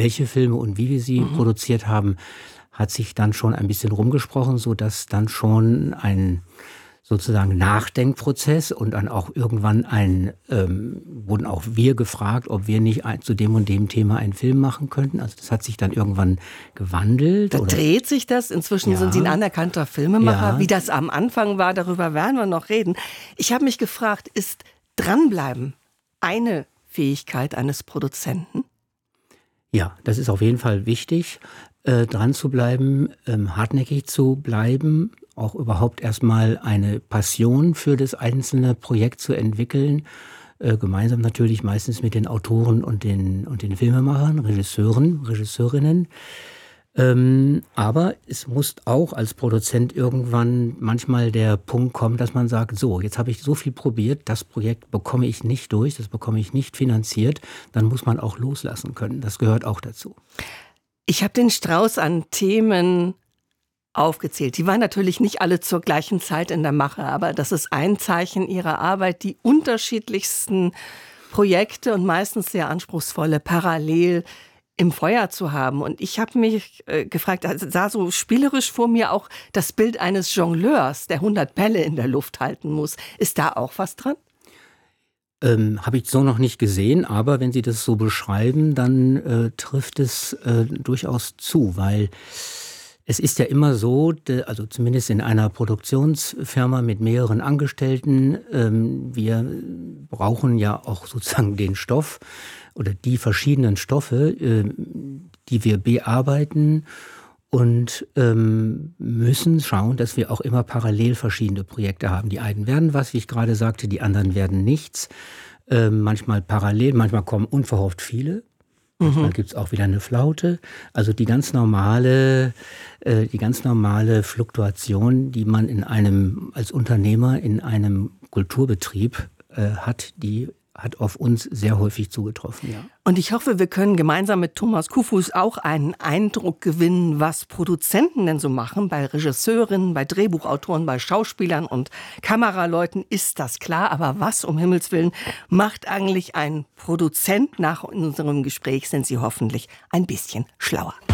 welche Filme und wie wir sie produziert haben, hat sich dann schon ein bisschen rumgesprochen, sodass dann schon ein sozusagen Nachdenkprozess und dann auch irgendwann wurden auch wir gefragt, ob wir nicht zu dem und dem Thema einen Film machen könnten. Also das hat sich dann irgendwann gewandelt. Da dreht sich das. Inzwischen sind Sie ein anerkannter Filmemacher. Ja. Wie das am Anfang war, darüber werden wir noch reden. Ich habe mich gefragt, ist Dranbleiben eine Fähigkeit eines Produzenten? Ja, das ist auf jeden Fall wichtig, dran zu bleiben, hartnäckig zu bleiben, auch überhaupt erstmal eine Passion für das einzelne Projekt zu entwickeln, gemeinsam natürlich meistens mit den Autoren und den Filmemachern, Regisseurinnen. Aber es muss auch als Produzent irgendwann manchmal der Punkt kommen, dass man sagt, so, jetzt habe ich so viel probiert, das Projekt bekomme ich nicht durch, das bekomme ich nicht finanziert, dann muss man auch loslassen können. Das gehört auch dazu. Ich habe den Strauß an Themen aufgezählt. Die waren natürlich nicht alle zur gleichen Zeit in der Mache, aber das ist ein Zeichen Ihrer Arbeit, die unterschiedlichsten Projekte und meistens sehr anspruchsvolle parallel im Feuer zu haben. Und ich habe mich gefragt, also sah so spielerisch vor mir auch das Bild eines Jongleurs, der 100 Bälle in der Luft halten muss. Ist da auch was dran? Habe ich so noch nicht gesehen, aber wenn Sie das so beschreiben, dann trifft es durchaus zu, weil es ist ja immer so, also zumindest in einer Produktionsfirma mit mehreren Angestellten, wir brauchen ja auch sozusagen den Stoff oder die verschiedenen Stoffe, die wir bearbeiten und müssen schauen, dass wir auch immer parallel verschiedene Projekte haben. Die einen werden was, wie ich gerade sagte, die anderen werden nichts. Manchmal parallel, manchmal kommen unverhofft viele. Manchmal gibt es auch wieder eine Flaute. Also die ganz normale Fluktuation, die man als Unternehmer in einem Kulturbetrieb hat, die hat auf uns sehr häufig zugetroffen, ja. Und ich hoffe, wir können gemeinsam mit Thomas Kuhfuß auch einen Eindruck gewinnen, was Produzenten denn so machen. Bei Regisseurinnen, bei Drehbuchautoren, bei Schauspielern und Kameraleuten ist das klar. Aber was, um Himmels Willen, macht eigentlich ein Produzent? Nach unserem Gespräch sind Sie hoffentlich ein bisschen schlauer.